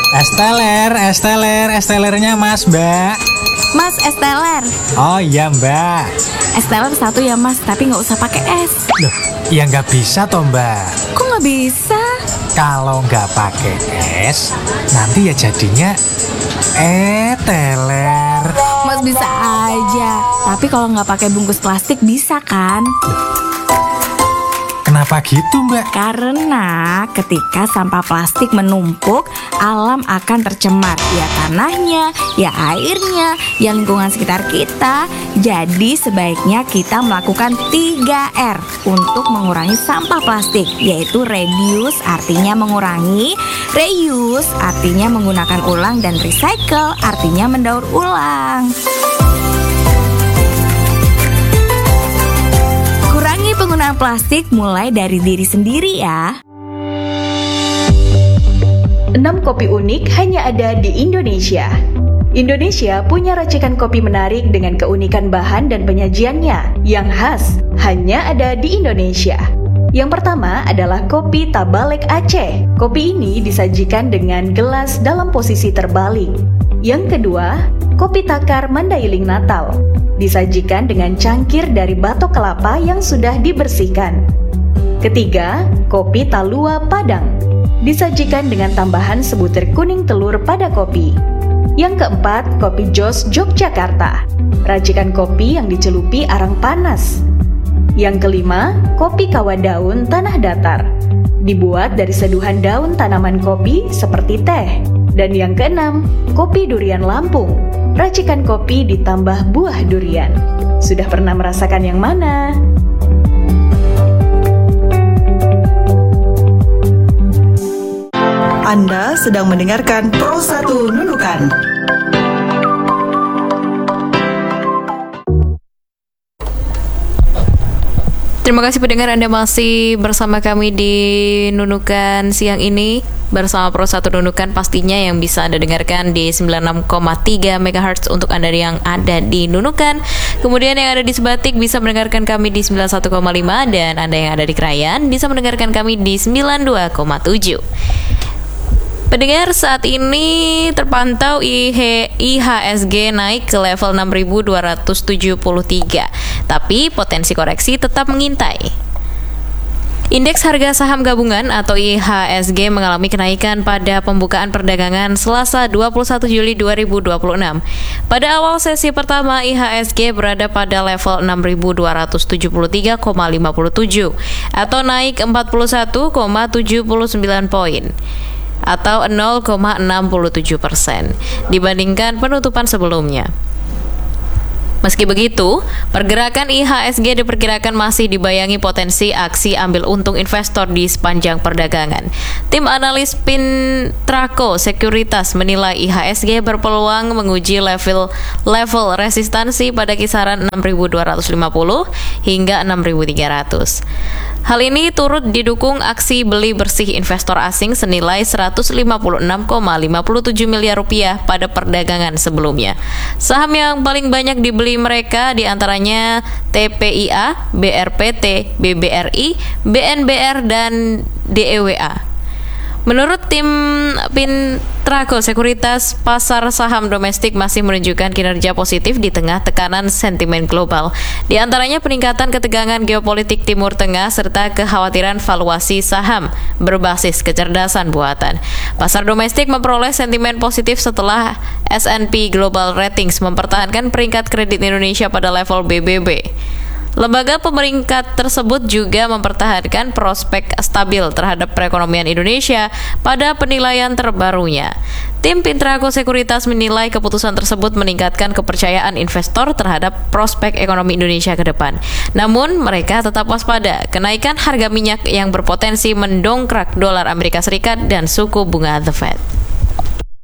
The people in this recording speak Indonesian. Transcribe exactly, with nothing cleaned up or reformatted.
Esteler, esteler, estelernya mas mbak. Mas, es teler. Oh iya mbak. Es teler satu ya mas, tapi nggak usah pakai es. Loh, ya nggak bisa toh mbak. Kok nggak bisa? Kalau nggak pakai es, nanti ya jadinya eh teler. Mas bisa aja. Tapi kalau nggak pakai bungkus plastik bisa kan? Kenapa gitu mbak? Karena ketika sampah plastik menumpuk, alam akan tercemar. Ya tanahnya, ya airnya, ya lingkungan sekitar kita. Jadi sebaiknya kita melakukan tiga R untuk mengurangi sampah plastik, yaitu reduce artinya mengurangi, reuse artinya menggunakan ulang, dan recycle artinya mendaur ulang. Kurangi penggunaan plastik mulai dari diri sendiri ya. enam kopi unik hanya ada di Indonesia. Indonesia punya racikan kopi menarik dengan keunikan bahan dan penyajiannya yang khas hanya ada di Indonesia. Yang pertama adalah kopi Tabalek Aceh. Kopi ini disajikan dengan gelas dalam posisi terbalik. Yang kedua, kopi Takar Mandailing Natal. Disajikan dengan cangkir dari batok kelapa yang sudah dibersihkan. Ketiga, kopi Talua Padang. Disajikan dengan tambahan sebutir kuning telur pada kopi. Yang keempat, kopi Jos Yogyakarta. Racikan kopi yang dicelupi arang panas. Yang kelima, kopi Kawah Daun Tanah Datar. Dibuat dari seduhan daun tanaman kopi seperti teh. Dan yang keenam, kopi Durian Lampung. Racikan kopi ditambah buah durian. Sudah pernah merasakan yang mana? Anda sedang mendengarkan Pro satu Nunukan. Terima kasih pendengar, Anda masih bersama kami di Nunukan siang ini bersama Pro satu Nunukan, pastinya yang bisa Anda dengarkan di sembilan puluh enam koma tiga megahertz untuk Anda yang ada di Nunukan. Kemudian yang ada di Sebatik bisa mendengarkan kami di sembilan puluh satu koma lima, dan Anda yang ada di Krayan bisa mendengarkan kami di sembilan puluh dua koma tujuh. Pendengar, saat ini terpantau I H S G naik ke level enam ribu dua ratus tujuh puluh tiga, tapi potensi koreksi tetap mengintai. Indeks harga saham gabungan atau I H S G mengalami kenaikan pada pembukaan perdagangan Selasa dua puluh satu Juli dua ribu dua puluh enam. Pada awal sesi pertama, I H S G berada pada level enam ribu dua ratus tujuh puluh tiga koma lima tujuh atau naik empat puluh satu koma tujuh sembilan poin atau nol koma enam tujuh persen dibandingkan penutupan sebelumnya. Meski begitu, pergerakan I H S G diperkirakan masih dibayangi potensi aksi ambil untung investor di sepanjang perdagangan. Tim analis Pintraco Sekuritas menilai I H S G berpeluang menguji level level resistansi pada kisaran enam ribu dua ratus lima puluh hingga enam ribu tiga ratus. Hal ini turut didukung aksi beli bersih investor asing senilai seratus lima puluh enam koma lima tujuh miliar rupiah pada perdagangan sebelumnya. Saham yang paling banyak dibeli mereka diantaranya T P I A, B R P T, B B R I, B N B R, dan D E W A. Menurut tim Pintraco Sekuritas, pasar saham domestik masih menunjukkan kinerja positif di tengah tekanan sentimen global, di antaranya peningkatan ketegangan geopolitik Timur Tengah serta kekhawatiran valuasi saham berbasis kecerdasan buatan. Pasar domestik memperoleh sentimen positif setelah S and P Global Ratings mempertahankan peringkat kredit Indonesia pada level B B B. Lembaga pemeringkat tersebut juga mempertahankan prospek stabil terhadap perekonomian Indonesia pada penilaian terbarunya. Tim Pintraco Sekuritas menilai keputusan tersebut meningkatkan kepercayaan investor terhadap prospek ekonomi Indonesia ke depan. Namun, mereka tetap waspada kenaikan harga minyak yang berpotensi mendongkrak dolar Amerika Serikat dan suku bunga The Fed.